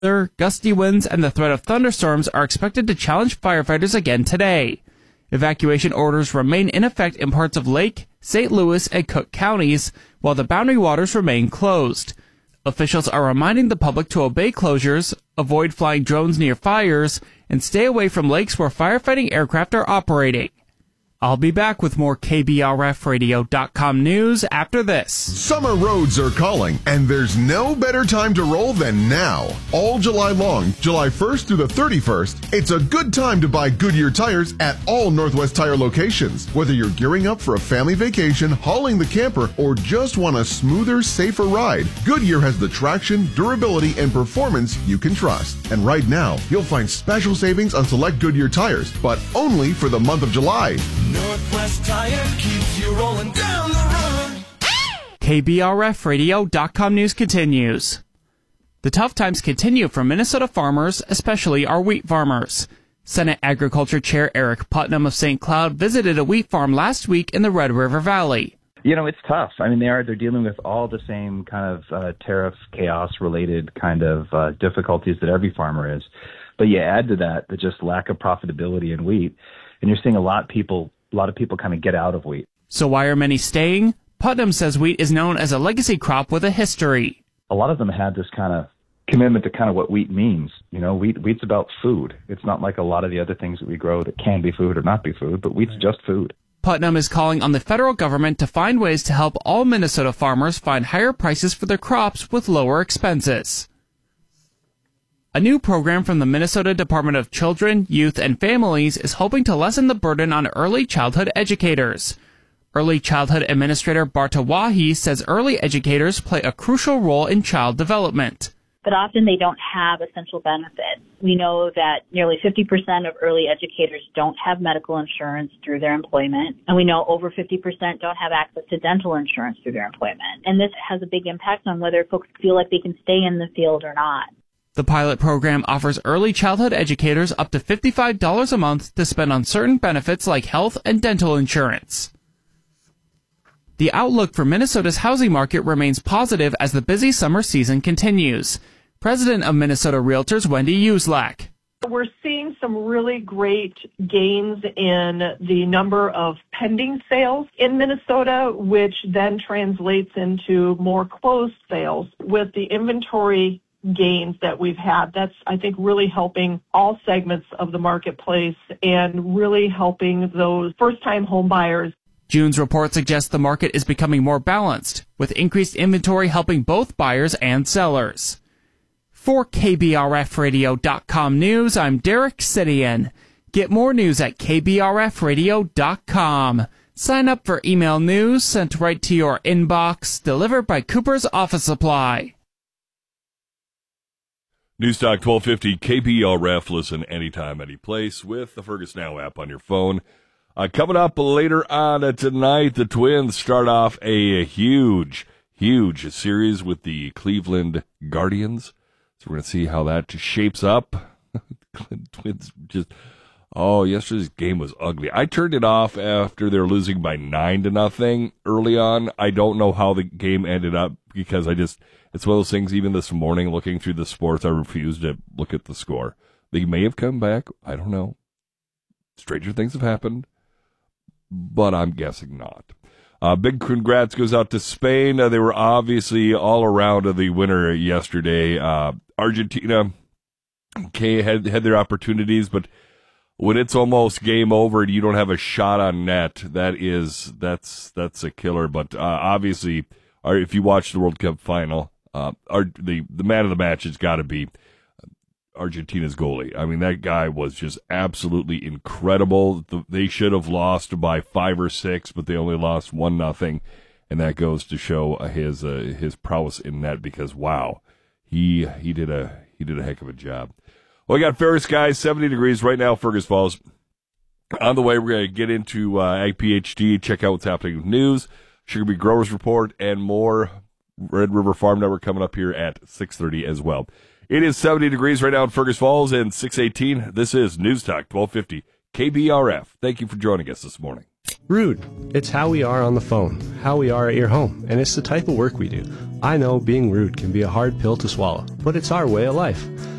Gusty winds and the threat of thunderstorms are expected to challenge firefighters again today. Evacuation orders remain in effect in parts of Lake, St. Louis, and Cook counties, while the Boundary Waters remain closed. Officials are reminding the public to obey closures, avoid flying drones near fires, and stay away from lakes where firefighting aircraft are operating. I'll be back with more KBRFradio.com news after this. Summer roads are calling, and there's no better time to roll than now. All July long, July 1st through the 31st, it's a good time to buy Goodyear tires at all Northwest Tire locations. Whether you're gearing up for a family vacation, hauling the camper, or just want a smoother, safer ride, Goodyear has the traction, durability, and performance you can trust. And right now, you'll find special savings on select Goodyear tires, but only for the month of July. Northwest Tire keeps you rolling down the road. KBRFradio.com news continues. The tough times continue for Minnesota farmers, especially our wheat farmers. Senate Agriculture Chair Eric Putnam of St. Cloud visited a wheat farm last week in the Red River Valley. You know, it's tough. I mean, they're dealing with all the same kind of tariff chaos-related kind of difficulties that every farmer is. But you add to that the just lack of profitability in wheat, and you're seeing a lot of people kind of get out of wheat. So why are many staying? Putnam says wheat is known as a legacy crop with a history. A lot of them had this kind of commitment to kind of what wheat means. You know, wheat's about food. It's not like a lot of the other things that we grow that can be food or not be food, but wheat's just food. Putnam is calling on the federal government to find ways to help all Minnesota farmers find higher prices for their crops with lower expenses. A new program from the Minnesota Department of Children, Youth, and Families is hoping to lessen the burden on early childhood educators. Early childhood administrator Barta Wahi says early educators play a crucial role in child development. But often they don't have essential benefits. We know that nearly 50% of early educators don't have medical insurance through their employment, and we know over 50% don't have access to dental insurance through their employment. And this has a big impact on whether folks feel like they can stay in the field or not. The pilot program offers early childhood educators up to $55 a month to spend on certain benefits like health and dental insurance. The outlook for Minnesota's housing market remains positive as the busy summer season continues. President of Minnesota Realtors, Wendy Uslak. We're seeing some really great gains in the number of pending sales in Minnesota, which then translates into more closed sales. With the inventory gains that we've had, that's, I think, really helping all segments of the marketplace and really helping those first-time home buyers. June's report suggests the market is becoming more balanced, with increased inventory helping both buyers and sellers. For KBRFradio.com News, I'm Derek Sidian. Get more news at KBRFradio.com. Sign up for email news sent right to your inbox, delivered by Cooper's Office Supply. Newstalk 1250 KBRF. Listen anytime, any place with the Fergus Now app on your phone. Coming up later on tonight, the Twins start off a huge series with the Cleveland Guardians. So we're going to see how that shapes up. Twins yesterday's game was ugly. I turned it off after they were losing by 9-0 early on. I don't know how the game ended up because it's one of those things, even this morning, looking through the sports, I refused to look at the score. They may have come back. I don't know. Stranger things have happened, but I'm guessing not. Big congrats goes out to Spain. They were obviously all around the winner yesterday. Argentina had their opportunities, but when it's almost game over and you don't have a shot on net, that's a killer. But obviously, if you watch the World Cup final, the man of the match has got to be Argentina's goalie. I mean, that guy was just absolutely incredible. They should have lost by 5 or 6, but they only lost 1-0, and that goes to show his prowess in net. Because wow, he did a heck of a job. Well, we got fair skies, 70 degrees right now, Fergus Falls. On the way, we're going to get into Ag PhD, check out what's happening with news, Sugar Beet Growers Report, and more. Red River Farm Network coming up here at 6:30 as well. It is 70 degrees right now in Fergus Falls and 6:18. This is News Talk 1250 KBRF. Thank you for joining us this morning. Rude. It's how we are on the phone, how we are at your home, and it's the type of work we do. I know being rude can be a hard pill to swallow, but it's our way of life.